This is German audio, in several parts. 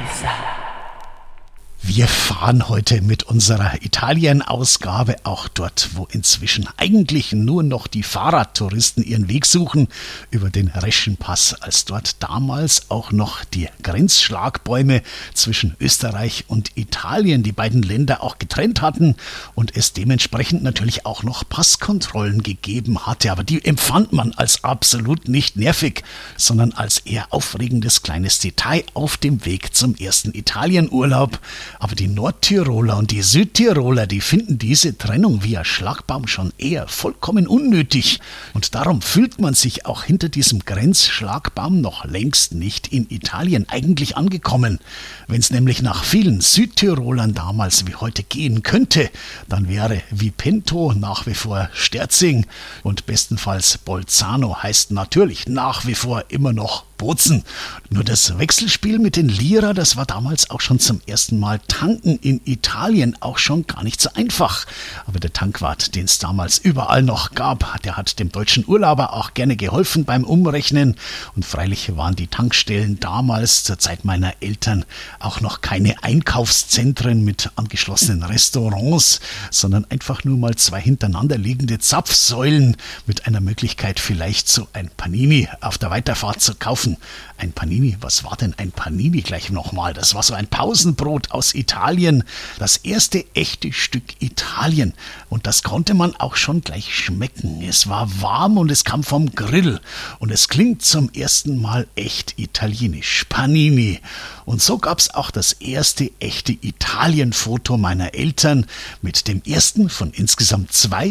Wir fahren heute mit unserer Italien-Ausgabe auch dort, wo inzwischen eigentlich nur noch die Fahrradtouristen ihren Weg suchen, über den Reschenpass, als dort damals auch noch die Grenzschlagbäume zwischen Österreich und Italien die beiden Länder auch getrennt hatten und es dementsprechend natürlich auch noch Passkontrollen gegeben hatte. Aber die empfand man als absolut nicht nervig, sondern als eher aufregendes kleines Detail auf dem Weg zum ersten Italienurlaub. Aber die Nordtiroler und die Südtiroler, die finden diese Trennung via Schlagbaum schon eher vollkommen unnötig. Und darum fühlt man sich auch hinter diesem Grenzschlagbaum noch längst nicht in Italien eigentlich angekommen. Wenn es nämlich nach vielen Südtirolern damals wie heute gehen könnte, dann wäre Vipento nach wie vor Sterzing und bestenfalls Bolzano heißt natürlich nach wie vor immer noch Bozen. Nur das Wechselspiel mit den Lira, das war damals auch schon zum ersten Mal tanken in Italien auch schon gar nicht so einfach. Aber der Tankwart, den es damals überall noch gab, der hat dem deutschen Urlauber auch gerne geholfen beim Umrechnen. Und freilich waren die Tankstellen damals zur Zeit meiner Eltern auch noch keine Einkaufszentren mit angeschlossenen Restaurants, sondern einfach nur mal zwei hintereinander liegende Zapfsäulen mit einer Möglichkeit vielleicht so ein Panini auf der Weiterfahrt zu kaufen. Ein Panini, was war denn ein Panini gleich nochmal? Das war so ein Pausenbrot aus Italien, das erste echte Stück Italien. Und das konnte man auch schon gleich schmecken. Es war warm und es kam vom Grill. Und es klingt zum ersten Mal echt italienisch. Panini. Und so gab es auch das erste echte Italien-Foto meiner Eltern mit dem ersten von insgesamt 2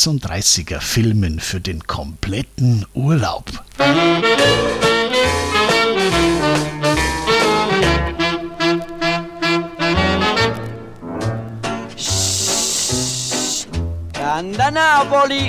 36er-Filmen für den kompletten Urlaub. Da Napoli